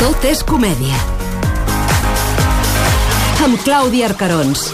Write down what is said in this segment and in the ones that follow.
Tot és comèdia. Amb Clàudia Arcarons.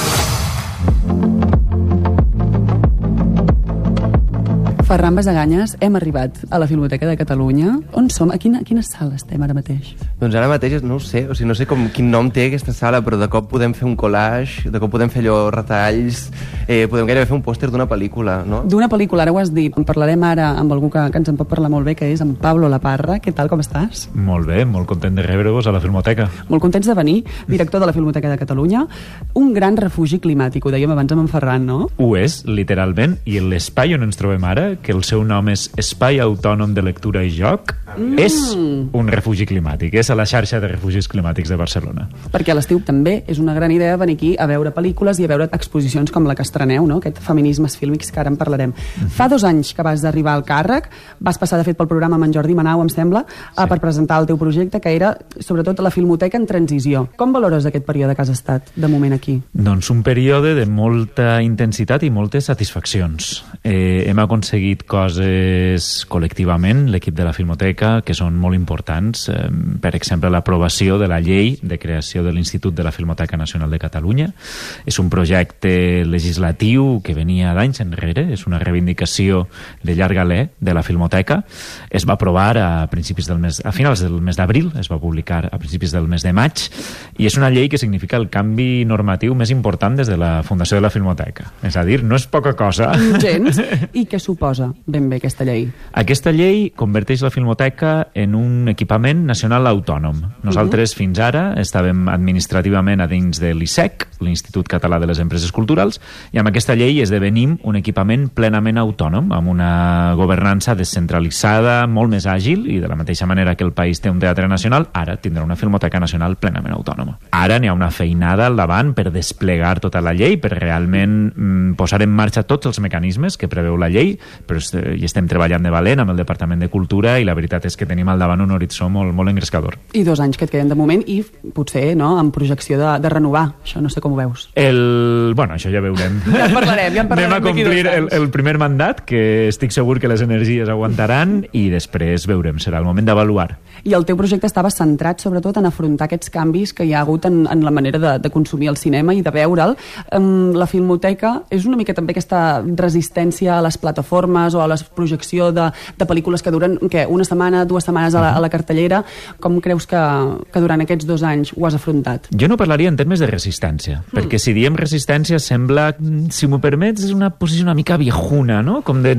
Ferran Basaganyes, hem arribat a la Filmoteca de Catalunya. On som? A quina sala estem ara mateix? Doncs ara mateix no ho sé, no sé quin nom té aquesta sala, però de cop podem fer un collage, de cop podem fer allò retalls, podem gairebé fer un pòster d'una pel·lícula, no? D'una pel·lícula, ara ho has dit. En parlarem ara amb algú que ens en pot parlar molt bé, que és en Pablo Laparra. Què tal, com estàs? Molt bé, molt content de rebre-vos a la Filmoteca. Molt contents de venir, director de la Filmoteca de Catalunya. Un gran refugi climàtic, ho dèiem abans amb en Ferran, no? Ho és, literalment, i l'espai on ens trobem ara, que el seu nom és Espai Autònom de Lectura i Joc, és un refugi climàtic, és a la xarxa de refugis climàtics de Barcelona. Perquè a l'estiu també és una gran idea venir aquí a veure pel·lícules i a veure exposicions com la que estreneu, no? Aquest Feminismes fílmics, que ara en parlarem. Fa 2 anys que vas arribar al càrrec, vas passar de fet pel programa amb en Jordi Manau, em sembla, per presentar el teu projecte, que era sobretot la Filmoteca en transició. Com valores aquest període que has estat de moment aquí? Doncs un període de molta intensitat i moltes satisfaccions. Hem aconseguit coses col·lectivament, l'equip de la Filmoteca, que són molt importants. Per exemple, l'aprovació de la llei de creació de l'Institut de la Filmoteca Nacional de Catalunya. És un projecte legislatiu que venia d'anys enrere, és una reivindicació de llarg alè de la Filmoteca. Es va aprovar a finals del mes d'abril, es va publicar a principis del mes de maig, i és una llei que significa el canvi normatiu més important des de la fundació de la Filmoteca. És a dir, no és poca cosa. Gens. I què suposa ben bé aquesta llei? Aquesta llei converteix la Filmoteca en un equipament nacional autònom. Nosaltres fins ara estàvem administrativament a dins de l'ISEC, l'Institut Català de les Empreses Culturals, i amb aquesta llei esdevenim un equipament plenament autònom, amb una governança descentralitzada, molt més àgil, i de la mateixa manera que el país té un teatre nacional, ara tindrà una Filmoteca Nacional plenament autònoma. Ara n'hi ha una feinada al davant per desplegar tota la llei, per realment posar en marxa tots els mecanismes que preveu la llei, però hi estem treballant de valent amb el Departament de Cultura, i la veritat és que tenim al davant un horitzó molt engrescador. I 2 anys que et queden de moment, i potser amb projecció de renovar. Això no sé com ho veus. Bueno, això ja veurem. Ja en parlarem Anem a complir el primer mandat, que estic segur que les energies aguantaran, i després veurem, serà el moment d'avaluar. I el teu projecte estava centrat sobretot en afrontar aquests canvis que hi ha hagut en la manera de consumir el cinema i de veure'l. La Filmoteca és una mica també aquesta resistència a les plataformes o a la projecció de pel·lícules que duren una setmana, 2 setmanes a la cartellera. Com creus que durant aquests 2 anys ho has afrontat? Jo no parlaria en termes de resistència, perquè si diem resistència sembla, si m'ho permets, és una posició una mica viejuna, no? Com de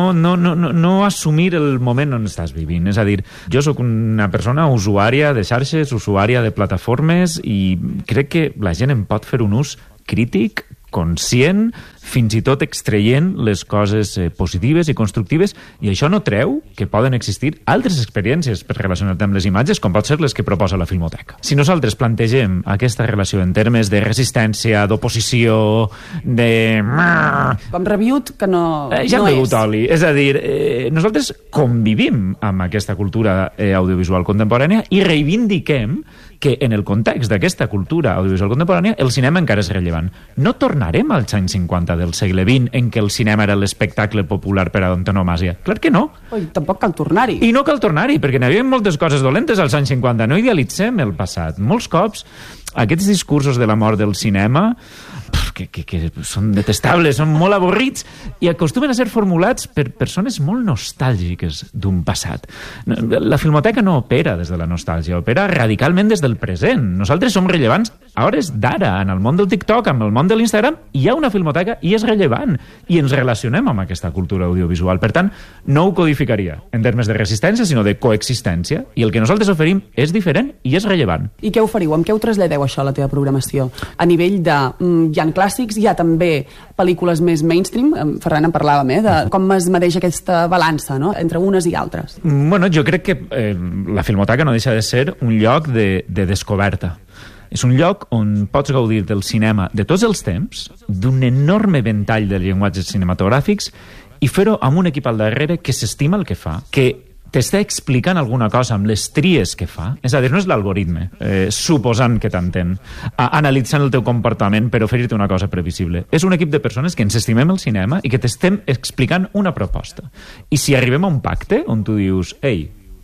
no assumir el moment on estàs vivint. És a dir, jo sóc una persona usuària de xarxes, usuària de plataformes, i crec que la gent en pot fer un ús crític, conscient, fins i tot extraient les coses positives i constructives, i això no treu que poden existir altres experiències per relacionar-te amb les imatges, com pot ser les que proposa la Filmoteca. Si nosaltres plantegem aquesta relació en termes de resistència, d'oposició, de... Com reviut, que no ja hem begut oli. És a dir, nosaltres convivim amb aquesta cultura audiovisual contemporània i reivindiquem que en el context d'aquesta cultura audiovisual contemporània el cinema encara és rellevant. No tornarem als anys 50 del segle XX, en què el cinema era l'espectacle popular per antonomàsia. Clar que no. Tampoc cal tornar-hi. I no cal tornar-hi, perquè n'hi havia moltes coses dolentes als anys 50. No idealitzem el passat. Molts cops aquests discursos de la mort del cinema que són detestables, són molt avorrits, i acostumen a ser formulats per persones molt nostàlgiques d'un passat. La Filmoteca no opera des de la nostàlgia, opera radicalment des del present. Nosaltres som rellevants a hores d'ara. En el món del TikTok, en el món de l'Instagram, hi ha una Filmoteca i és rellevant, i ens relacionem amb aquesta cultura audiovisual. Per tant, no ho codificaria en termes de resistència, sinó de coexistència, i el que nosaltres oferim és diferent i és rellevant. I què oferiu? Amb què ho traslladeu, això, a la teva programació? A nivell de... hi ha clàssics, hi ha també pel·lícules més mainstream, Ferran en parlàvem, de com es medeix aquesta balança, no?, entre unes i altres. Bueno, jo crec que la Filmoteca no deixa de ser un lloc de descoberta. És un lloc on pots gaudir del cinema de tots els temps, d'un enorme ventall de llenguatges cinematogràfics, i fer-ho amb un equip al darrere que s'estima el que fa, que t'està explicant alguna cosa amb les tries que fa. És a dir, no és l'algoritme, suposant que t'entén, analitzant el teu comportament per oferir-te una cosa previsible. És un equip de persones que ens estimem el cinema i que t'estem explicant una proposta. I si arribem a un pacte on tu dius, ei,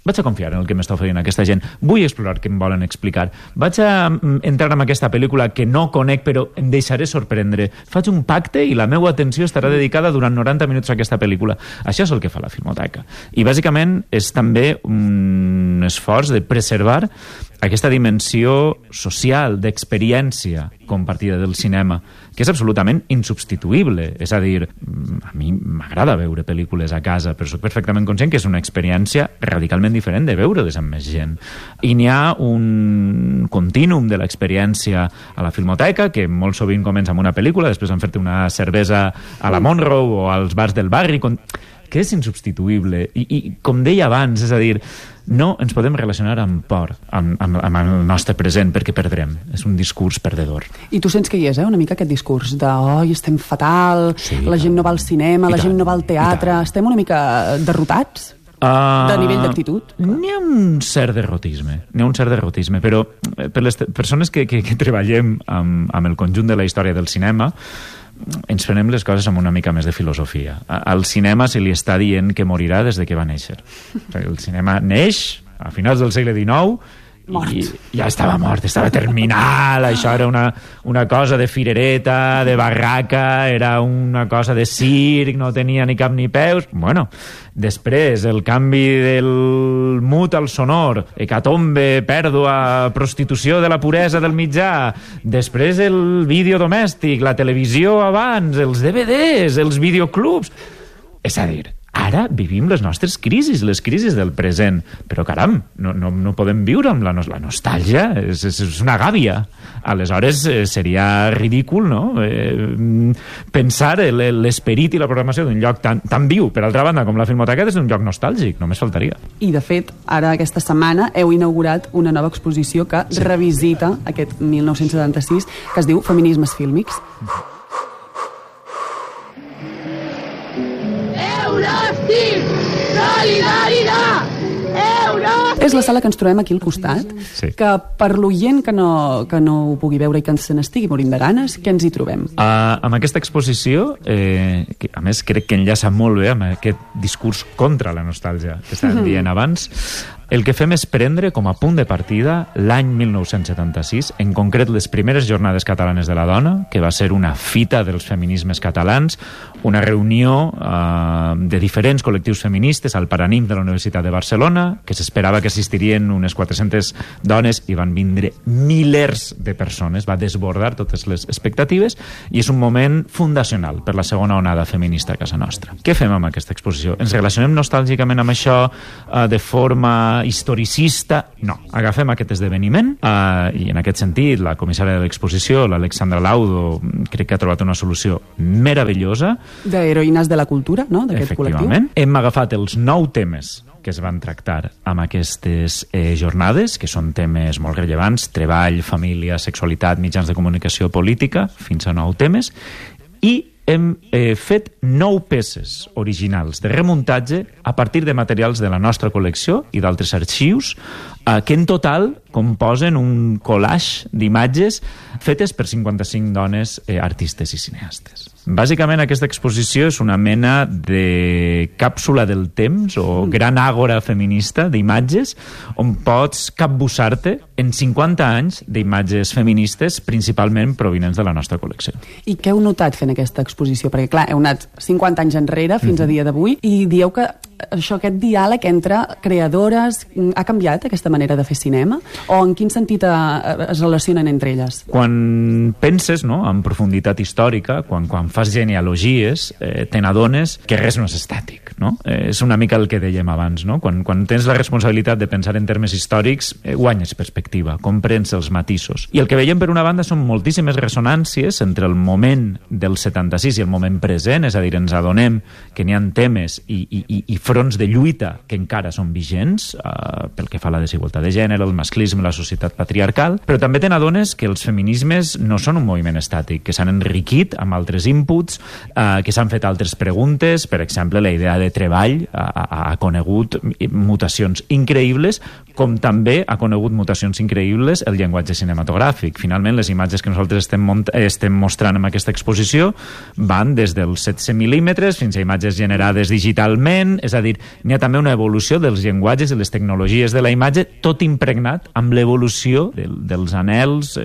vaig a confiar en el que m'està oferint aquesta gent, vull explorar què em volen explicar, vaig a entrar en aquesta pel·lícula que no conec però em deixaré sorprendre, faig un pacte i la meva atenció estarà dedicada durant 90 minuts a aquesta pel·lícula. Això és el que fa la Filmoteca. I bàsicament és també un esforç de preservar aquesta dimensió social, d'experiència compartida del cinema, que és absolutament insubstituïble. És a dir, a mi m'agrada veure pel·lícules a casa, però soc perfectament conscient que és una experiència radicalment diferent de veure-les amb més gent. I n'hi ha un contínuum de l'experiència a la Filmoteca, que molt sovint comença amb una pel·lícula, després en fer-te una cervesa a la Monroe o als bars del barri, que és insubstituïble. I com deia abans, és a dir, no ens podem relacionar amb por, amb el nostre present, perquè perdrem. És un discurs perdedor. I tu sents que hi és, una mica aquest discurs de estem fatal, sí, la gent no va al cinema, la gent no va al teatre, estem una mica derrotats? De nivell d'actitud? N'hi ha un cert derrotisme, però per les persones que treballem amb el conjunt de la història del cinema, ens prenem les coses amb una mica més de filosofia. Al cinema se li està dient que morirà des de que va néixer. El cinema neix a finals del segle XIX i ja estava mort, estava terminal, això era una cosa de firereta, de barraca, era una cosa de circ, no tenia ni cap ni peus. Bueno, després el canvi del mut al sonor, hecatombe, pèrdua, prostitució de la puresa del mitjà, després el vídeo domèstic, la televisió abans, els DVDs, els videoclubs. És a dir, ara vivim les nostres crisis, les crisis del present, però caram, no podem viure amb la nostàlgia, és una gàbia. Aleshores seria ridícul, no?, pensar l'esperit i la programació d'un lloc tan viu, per altra banda, com la Filmoteca, és un lloc nostàlgic, només faltaria. I de fet, ara aquesta setmana heu inaugurat una nova exposició que revisita aquest 1976, que es diu Feminismes fílmics. És la sala que ens trobem aquí al costat, sí. Que per l'oient que no ho pugui veure i que se n'estigui morint de ganes, què ens hi trobem? Amb aquesta exposició, que a més crec que enllaça molt bé amb aquest discurs contra la nostàlgia que estàvem dient abans, el que fem és prendre com a punt de partida l'any 1976, en concret les primeres jornades catalanes de la dona, que va ser una fita dels feminismes catalans, una reunió de diferents col·lectius feministes al Paraninf de la Universitat de Barcelona, que s'esperava que assistirien unes 400 dones i van vindre milers de persones, va desbordar totes les expectatives i és un moment fundacional per la segona onada feminista a casa nostra. Què fem amb aquesta exposició? Ens relacionem nostàlgicament amb això de forma historicista? No. Agafem aquest esdeveniment i en aquest sentit la comissària de l'exposició, l'Alexandra Laudo, crec que ha trobat una solució meravellosa. D'heroïnes de la cultura, no?, d'aquest col·lectiu. Efectivament. Hem agafat els 9 temes que es van tractar amb aquestes jornades, que són temes molt rellevants: treball, família, sexualitat, mitjans de comunicació, política, fins a 9 temes, i hem fet 9 peces originals de remuntatge a partir de materials de la nostra col·lecció i d'altres arxius, que en total composen un collage d'imatges fetes per 55 dones artistes i cineastes. Bàsicament aquesta exposició és una mena de càpsula del temps o gran àgora feminista d'imatges on pots capbussar-te en 50 anys d'imatges feministes principalment provinents de la nostra col·lecció. I què heu notat fent aquesta exposició? Perquè clar, heu anat 50 anys enrere fins a dia d'avui i dieu que aquest diàleg entre creadores ha canviat aquesta manera de fer cinema? O en quin sentit es relacionen entre elles? Quan penses, no, en profunditat històrica, quan fas genealogies, te n'adones que res no és estàtic, no? És una mica el que dèiem abans, no? Quan tens la responsabilitat de pensar en termes històrics, guanyes perspectiva, comprens els matisos. I el que veiem per una banda són moltíssimes ressonàncies entre el moment del 76 i el moment present, és a dir, ens adonem que n'hi ha temes i fronts de lluita que encara són vigents, pel que fa a la desigualtat de gènere, el masclisme, la societat patriarcal, però també te n'adones que els feminismes no són un moviment estàtic, que s'han enriquit amb altres inputs, que s'han fet altres preguntes. Per exemple, la idea de treball ha conegut mutacions increïbles, com també ha conegut mutacions increïbles el llenguatge cinematogràfic. Finalment, les imatges que nosaltres estem mostrant en aquesta exposició van des dels 16 mil·límetres fins a imatges generades digitalment, és a dir, n'hi ha també una evolució dels llenguatges i les tecnologies de la imatge, tot impregnat amb l'evolució dels anhels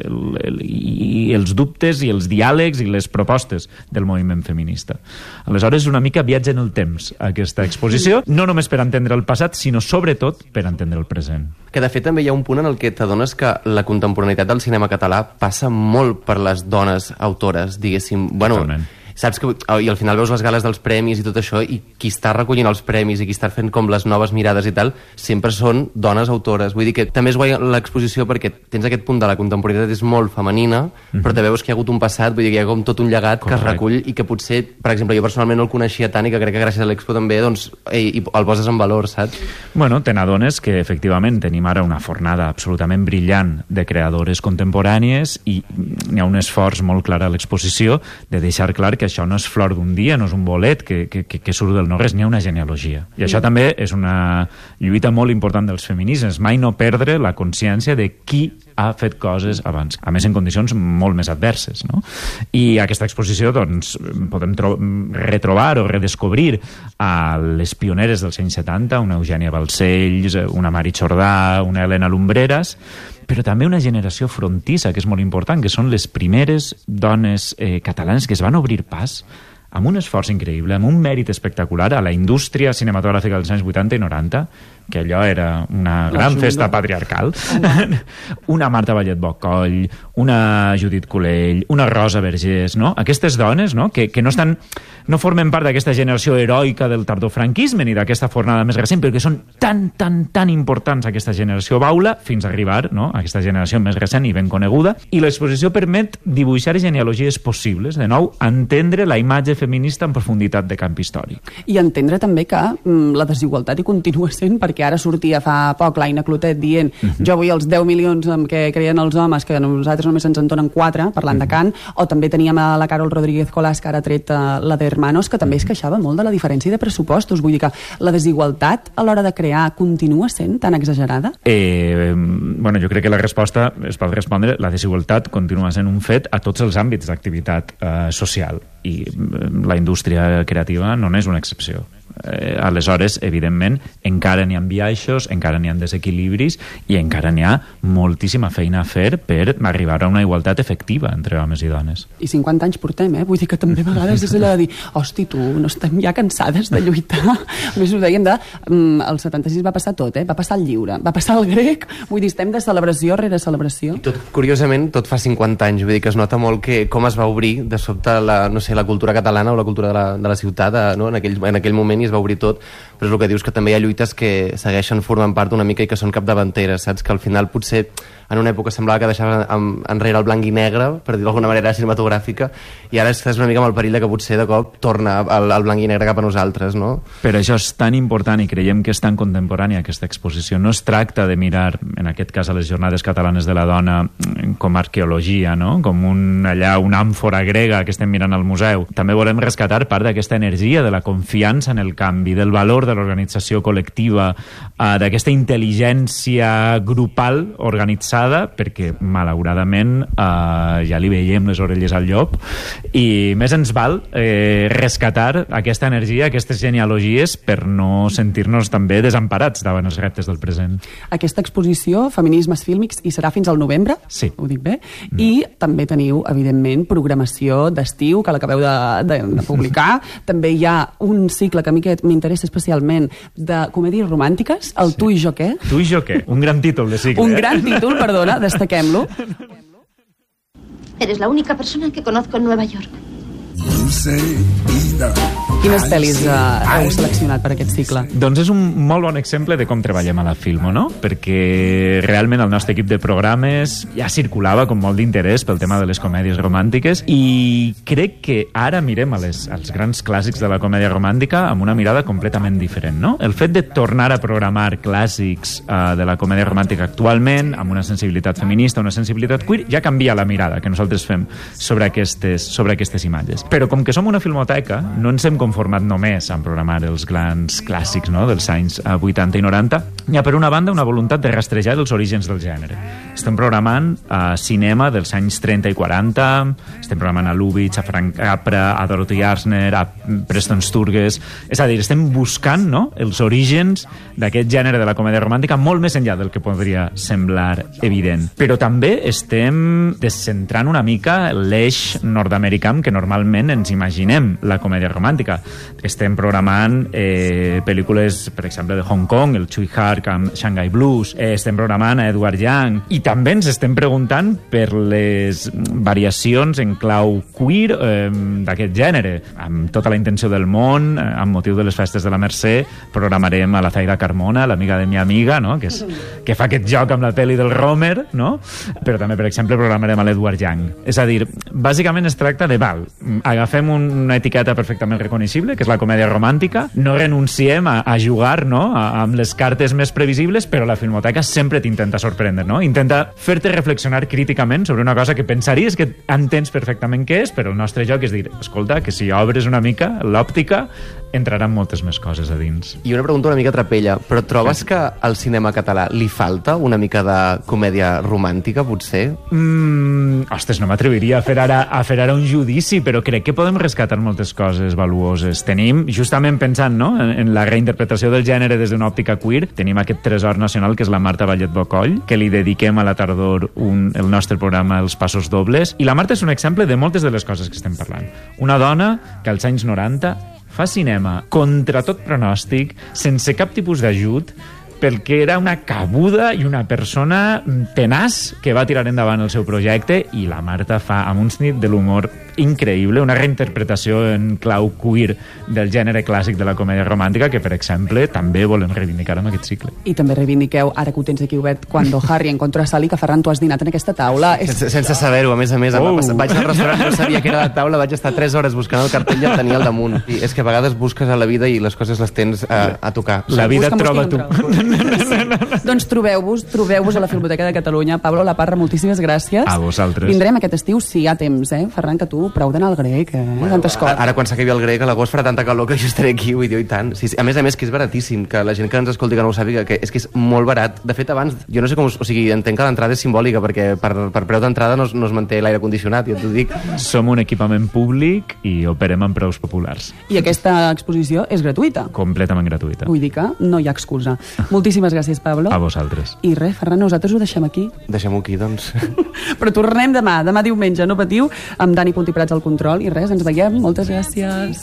i els dubtes i els diàlegs i les propostes del moviment feminista. Aleshores, una mica viatge en el temps, aquesta exposició, no només per entendre el passat, sinó sobretot per entendre el present. Que de fet també hi ha un punt en el que t'adones que la contemporaneïtat del cinema català passa molt per les dones autores, diguéssim. Bueno, totalment. Saps que i al final veus les gales dels premis i tot això, i qui està recollint els premis i qui està fent com les noves mirades i tal, sempre són dones autores. Vull dir que també és guai l'exposició perquè tens aquest punt de la contemporaneïtat és molt femenina, però te veus que hi ha hagut un passat, vull dir que hi ha com tot un llegat que es recull i que potser, per exemple, jo personalment no el coneixia tant i que crec que gràcies a l'Expo també doncs, el poses en valor, saps? Bueno, te n'adones que efectivament tenim ara una fornada absolutament brillant de creadores contemporànies i n'hi ha un esforç molt clar a l'exposició de deixar clar que això no és flor d'un dia, no és un bolet que surt del no-res, n'hi ha una genealogia. I això també és una lluita molt important dels feminismes, mai no perdre la consciència de qui ha fet coses abans, a més en condicions molt més adverses, no? I aquesta exposició, doncs, podem retrobar o redescobrir a les pioneres dels anys 70, una Eugènia Balcells, una Mari Jordà, una Helena Lumbreras, però també una generació frontissa, que és molt important, que són les primeres dones catalanes que es van obrir pas amb un esforç increïble, amb un mèrit espectacular a la indústria cinematogràfica dels anys 80 i 90, que allò era una gran festa patriarcal. Una Marta Vallet-Bocoll, una Judit Colell, una Rosa Vergés, no? Aquestes dones, no? Que no formen part d'aquesta generació heroica del tardofranquisme ni d'aquesta fornada més recent, però que són tan importants aquesta generació baula fins a arribar, no?, a aquesta generació més recent i ben coneguda. I l'exposició permet dibuixar genealogies possibles, de nou, entendre la imatge feminista en profunditat de camp històric. I entendre també que la desigualtat hi continua sent, perquè ara sortia fa poc l'Aina Clotet dient jo vull els 10 milions en què creien els homes, que nosaltres només ens en donen 4, parlant de Cant, o també teníem a la Carol Rodríguez Colás, que ara ha tret la d'Hermanos, que també es queixava molt de la diferència de pressupostos. Vull dir que la desigualtat a l'hora de crear continua sent tan exagerada? Bueno, jo crec que la resposta es pot respondre, la desigualtat continua sent un fet a tots els àmbits d'activitat social, i la indústria creativa no n'és una excepció. Aleshores, evidentment, encara n'hi ha biaixos, encara n'hi ha desequilibris i encara n'hi ha moltíssima feina a fer per arribar a una igualtat efectiva entre homes i dones. I 50 anys portem, eh? Vull dir que també a vegades és allò de dir, hosti, tu, no estem ja cansades de lluitar? A més, ho dèiem el 76 va passar tot, va passar el lliure, va passar el grec, vull dir, estem de celebració rere celebració. I tot, curiosament, tot fa 50 anys, vull dir que es nota molt que com es va obrir de sobte la cultura catalana o la cultura de la ciutat, no? en aquell moment, i es va obrir tot, però és el que dius, que també hi ha lluites que segueixen formant part una mica i que són capdavanteres, saps? Que al final potser en una època semblava que deixava enrere el blanc i negre, per dir-ho d'alguna manera cinematogràfica, i ara estàs una mica amb el perill de que potser de cop torna el blanc i negre cap a nosaltres, no? Però això és tan important i creiem que és tan contemporània aquesta exposició. No es tracta de mirar, en aquest cas a les Jornades Catalanes de la Dona, com a arqueologia, no? Com una àmfora grega que estem mirant al museu. També volem rescatar part d'aquesta energia, de la confiança en el canvi, del valor de l'organització col·lectiva, d'aquesta intel·ligència grupal organitzada, perquè malauradament ja li veiem les orelles al llop, i més ens val rescatar aquesta energia, aquestes genealogies, per no sentir-nos també desemparats davant els reptes del present. Aquesta exposició, Feminismes Fílmics, hi serà fins al novembre, sí. Ho dic bé, i també teniu, evidentment, programació d'estiu, que l'acabeu de publicar. També hi ha un cicle que a mi m'interessa especialment, de comèdies romàntiques, el Tu i jo què? Tu i jo què? Un gran títol de cicle. Un gran títol, perdona, destaquem-lo. Eres la única persona que conozco en Nueva York. Quines pel·lis heu seleccionat per aquest cicle? Doncs és un molt bon exemple de com treballem a la Filmo, no? Perquè realment el nostre equip de programes ja circulava com molt d'interès pel tema de les comèdies romàntiques, i crec que ara mirem als grans clàssics de la comèdia romàntica amb una mirada completament diferent, no? El fet de tornar a programar clàssics de la comèdia romàntica actualment, amb una sensibilitat feminista, una sensibilitat queer, ja canvia la mirada que nosaltres fem sobre aquestes imatges. Però com que som una filmoteca, no ens hem conformat només en programar els grans clàssics, no?, dels anys 80 i 90. Hi ha, per una banda, una voluntat de rastrejar els orígens del gènere. Estem programant cinema dels anys 30 i 40, estem programant a Lubitsch, a Frank Capra, a Dorothy Arzner, a Preston Sturges... És a dir, estem buscant, no?, els orígens d'aquest gènere de la comèdia romàntica molt més enllà del que podria semblar evident. Però també estem descentrant una mica l'eix nord-americà que normalment ens imaginem la comèdia romàntica. Estem programant pel·lícules, per exemple, de Hong Kong, el Tsui Hark amb Shanghai Blues, estem programant a Edward Young, i també ens estem preguntant per les variacions en clau queer d'aquest gènere. Amb tota la intenció del món, amb motiu de les festes de la Mercè, programarem a la Zaida Carmona, l'amiga de mi amiga, no?, que fa aquest joc amb la pel·li del Romer, no?, però també, per exemple, programarem a l'Edward Young. És a dir, bàsicament es tracta de, agafem una etiqueta perfectament reconeixible, que és la comèdia romàntica, no renunciem a jugar, no?, amb les cartes més previsibles, però la Filmoteca sempre t'intenta sorprendre, no?, intenta fer-te reflexionar críticament sobre una cosa que pensaries que entens perfectament què és, però el nostre joc és dir, escolta, que si obres una mica l'òptica, entraran moltes més coses a dins. I una pregunta una mica trapella, però trobes que al cinema català li falta una mica de comèdia romàntica, potser? Ostres, no m'atreviria a fer ara un judici, però crec que podem rescatar moltes coses valuoses. Tenim, justament pensant, no?, en la reinterpretació del gènere des d'una òptica queer, tenim aquest tresor nacional que és la Marta Vallet Bocoll, que li dediquem a la tardor el nostre programa Els Passos Dobles, i la Marta és un exemple de moltes de les coses que estem parlant. Una dona que als anys 90 fa cinema contra tot pronòstic, sense cap tipus d'ajut, perquè era una cabuda i una persona tenaç que va tirar endavant el seu projecte, i la Marta fa, amb un sentit de l'humor increïble, una reinterpretació en clau queer del gènere clàssic de la comèdia romàntica que, per exemple, també volem reivindicar amb aquest cicle. I també reivindiqueu, ara que ho tens aquí obert, Cuando Harry encontró a Sally, que Ferran, tu has dinat en aquesta taula. Sense saber-ho, a més. Vaig al restaurant, no sabia que era la taula, vaig estar 3 hores buscant el cartell i el tenia al damunt. I és que a vegades busques a la vida i les coses les tens a tocar. La vida et troba tu. Doncs trobeu-vos a la Filmoteca de Catalunya. Pablo La Parra, moltíssimes gràcies. A vosaltres. Vindrem aquest estiu, si hi ha temps, Ferran, que tu prou d'anar al grec, tantes coses. Ara, quan s'acabi el grec, a l'agost farà tanta calor que jo estaré aquí, vull dir, i tant. Sí, a més, que és baratíssim, que la gent que ens escolti que no ho sàpiga, que és molt barat. De fet, abans, jo no sé com... O sigui, entenc que l'entrada és simbòlica, perquè per preu d'entrada no es manté l'aire condicionat, ja t'ho dic. Som un equipament públic i operem amb preus populars. I aquesta exposició és gratuïta? Completament gratuïta. Vull dir que no hi ha excusa. Moltíssimes gràcies, Pablo. A vosaltres. I res, Ferran, nosaltres ho deixem aquí. Deixem-ho aquí, doncs. Però tornem demà diumenge, no patiu, amb Dani Puntí Prats al control, i res, ens veiem. Moltes gràcies.